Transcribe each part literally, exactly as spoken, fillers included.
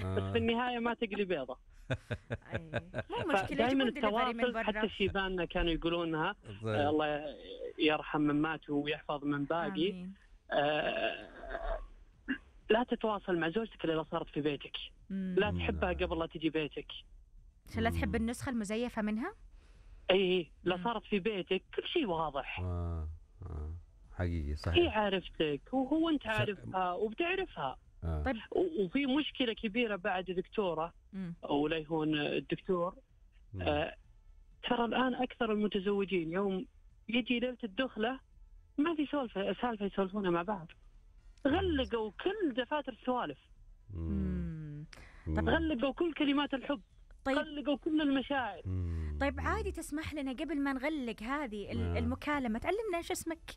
بس في النهاية ما تقلي بيضة. مو مشكلة. دائما التواصل، حتى شيباننا كانوا يقولونها آه الله يرحم من مات ويحفظ من باقي. آه لا تتواصل مع زوجتك إلا صارت في بيتك. مم. لا تحبها قبل لا تجي بيتك. عشان لا تحب النسخة المزيفة منها. اي لا صارت في بيتك كل شيء واضح. آه. آه. حقيقي صحيح. هي عارفتك وهو انت عارفها وبتعرفها. آه. طيب. وفي مشكلة كبيرة بعد دكتورة او لا يهون الدكتور. آه ترى الان اكثر المتزوجين يوم يجي ليلة الدخلة ما في سالفة سالفة يسولفونها مع بعض. غلقوا كل دفاتر السوالف. طب غلقوا كل كلمات الحب. طيب. غلقوا كل المشاعر. مم. طيب عادي تسمح لنا قبل ما نغلق هذه المكالمة تعلمنا ايش اسمك؟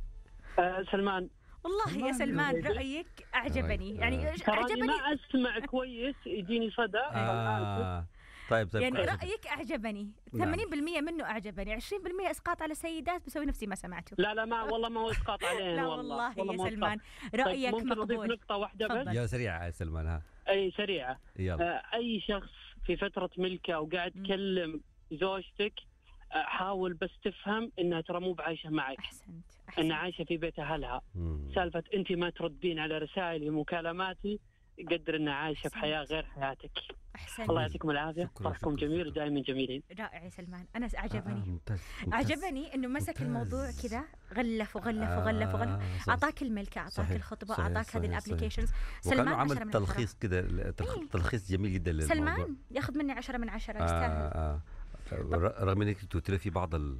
آه سلمان. والله يا سلمان رأيك أعجبني. يعني أعجبني. ما أسمع كويس يجيني صدى. آه. طيب طيب. يعني رأيك أعجبني. ثمانين بالمئة منه أعجبني، عشرين بالمئة إسقاط على السيدات بسوي نفسي ما سمعته. لا لا ما والله ما هو إسقاط عليهم. لا والله, والله يا سلمان رأيك طيب مقبول. ممكن أضيف نقطة واحدة بس. يا سريعة يا سلمان. ها. أي سريعة. يلا. آه أي شخص في فترة ملكة وقاعد تكلم زوجتك آه حاول بس تفهم إنها ترى مو بعايشة معك. أحسنت. أحسنت. إنها عايشة في بيت أهلها. سالفة أنت ما تردين على رسائلي ومكالماتي قدر إنها عايشة في حياة غير حياتك. أحسنت. الله يعطيكم العافية. طرحكم جميل ودائما جميلين. رائع يا سلمان. أنا أعجبني. آه أعجبني إنه مسك الموضوع كذا غلف وغلف وغلف وغلف. أعطاك الملكة، أعطاك الخطبة، أعطاك هذه الأبليكيشنز. سلمان عمل تلخيص كذا، تلخيص جميل جدا للموضوع. سلمان ياخذ مني عشرة من عشرة يستاهل. آه آه. رغم إنك توتر في بعض ال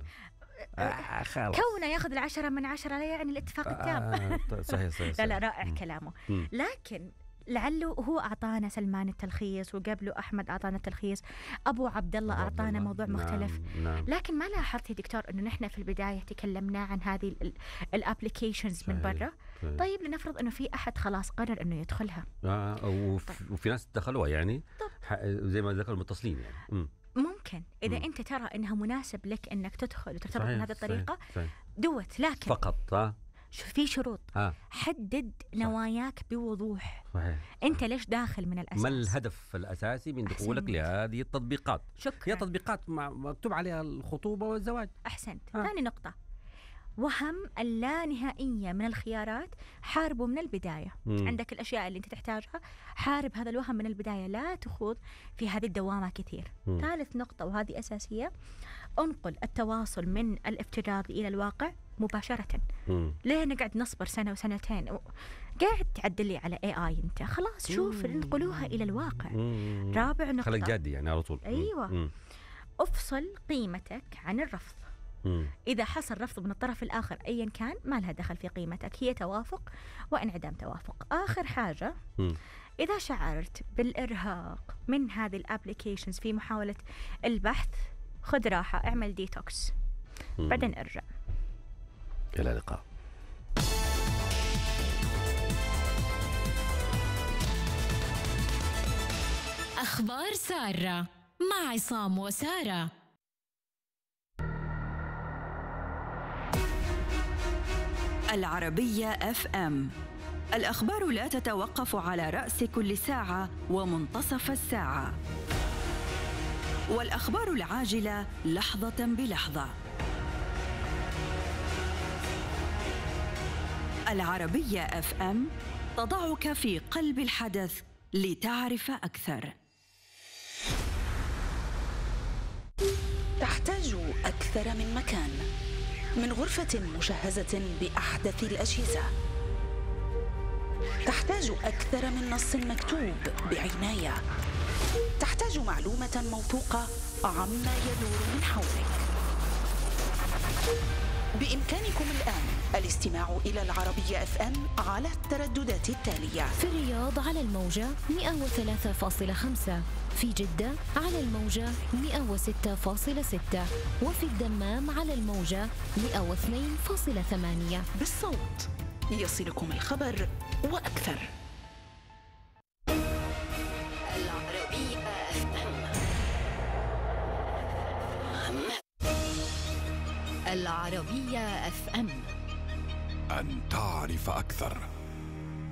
آه كونه ياخذ العشرة من عشرة لا يعني الاتفاق التام. آه صحيح صحيح. لا لا رائع كلامه. لكن لعله هو أعطانا سلمان التلخيص وقبله أحمد أعطانا التلخيص، أبو عبد الله أعطانا موضوع مختلف. نعم نعم. لكن ما لاحظت يا دكتور إنه نحن في البداية تكلمنا عن هذه الابليكيشنز من برا. طيب لنفرض إنه في أحد خلاص قرر إنه يدخلها. آه وفي, طيب. وفي ناس دخلوها يعني زي ما ذكروا المتصلين يعني. م. ممكن إذا م. أنت ترى إنها مناسب لك إنك تدخل وترتبط من هذه الطريقة صحيح. صحيح. دوت. لكن فقط آه. في شروط. آه. حدد نواياك بوضوح. صحيح. أنت ليش داخل من الأساس؟ ما الهدف الأساسي من دخولك لهذه التطبيقات؟ شكرا. هي تطبيقات مكتوب عليها الخطوبة والزواج. أحسنت. آه. ثاني نقطة، وهم اللانهائية من الخيارات حاربه من البداية. مم. عندك الأشياء اللي أنت تحتاجها، حارب هذا الوهم من البداية، لا تخوض في هذه الدوامة كثير. مم. ثالث نقطة وهذه أساسية، انقل التواصل من الافتراضي إلى الواقع مباشرة. مم. ليه نقعد نصبر سنة وسنتين قاعد تعدل لي على إيه آي؟ أنت خلاص شوف انقلوها إلى الواقع. مم. رابع نقطة، خليك جادي يعني على طول. أيوة. مم. أفصل قيمتك عن الرفض. مم. إذا حصل رفض من الطرف الآخر أيا كان ما لها دخل في قيمتك، هي توافق وانعدام توافق. آخر حاجة، مم. إذا شعرت بالإرهاق من هذه الابليكيشنز في محاولة البحث خذ راحة، اعمل ديتوكس، بعدين ارجع. إلى اللقاء. أخبار سارة مع عصام وسارة. العربية اف ام، الأخبار لا تتوقف على رأس كل ساعة ومنتصف الساعة، والأخبار العاجلة لحظة بلحظة. العربية اف ام تضعك في قلب الحدث لتعرف أكثر. تحتاج أكثر من مكان، من غرفة مجهزة بأحدث الأجهزة. تحتاج أكثر من نص مكتوب بعناية. تحتاج معلومة موثوقة عما يدور من حولك. بإمكانكم الآن الاستماع إلى العربية اف ام على الترددات التالية: في الرياض على الموجة مئة وثلاثة فاصلة خمسة، في جدة على الموجة مئة وستة فاصلة ستة، وفي الدمام على الموجة مئة واثنين فاصلة ثمانية. بالصوت يصلكم الخبر وأكثر. العربية اف ام. العربية اف ام. أن تعرف أكثر.